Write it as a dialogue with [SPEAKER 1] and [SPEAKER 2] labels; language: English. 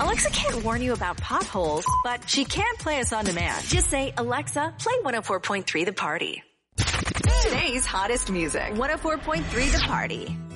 [SPEAKER 1] Alexa can't warn you about potholes, but she can play us on demand. Just say, Alexa, play 104.3 The Party. Today's hottest music. 104.3 The Party.